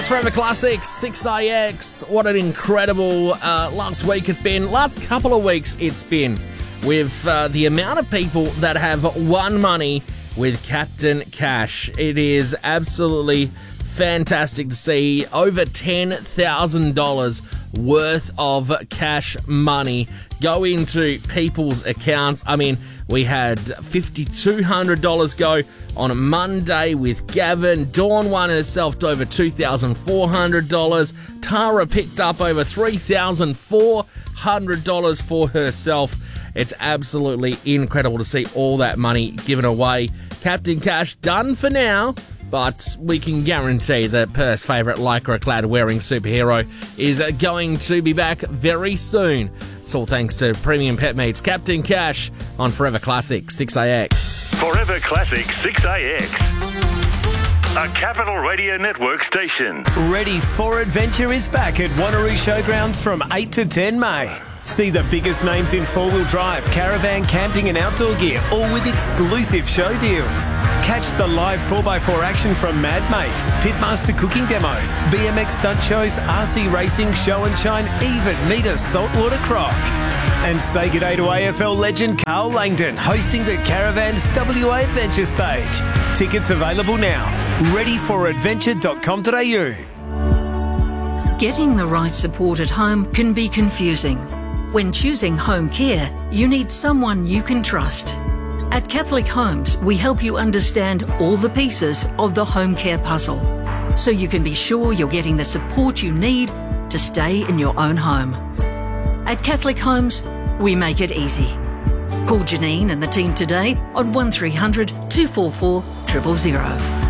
It's Forever Classics, 6IX. What an incredible last couple of weeks it's been with the amount of people that have won money with Captain Cash. It is absolutely fantastic to see over $10,000 worth of cash money go into people's accounts. I mean, we had $5,200 go on Monday with Gavin. Dawn won herself to over $2,400. Tara picked up over $3,400 for herself. It's absolutely incredible to see all that money given away. Captain Cash done for now, but we can guarantee that Perth's favourite lycra-clad wearing superhero is going to be back very soon. It's all thanks to Premium Pet Meats. Captain Cash on Forever Classic 6AX. Forever Classic 6AX. A Capital Radio Network station. Ready for Adventure is back at Wanneroo Showgrounds from 8 to 10 May. See the biggest names in four-wheel drive, caravan, camping and outdoor gear, all with exclusive show deals. Catch the live 4x4 action from Mad Mates, Pitmaster cooking demos, BMX stunt shows, RC racing, show and shine, even meet a saltwater croc. And say g'day to AFL legend Carl Langdon, hosting the Caravans WA Adventure Stage. Tickets available now. readyforadventure.com.au. Getting the right support at home can be confusing. When choosing home care, you need someone you can trust. At Catholic Homes, we help you understand all the pieces of the home care puzzle, so you can be sure you're getting the support you need to stay in your own home. At Catholic Homes, we make it easy. Call Janine and the team today on 1300 244 000.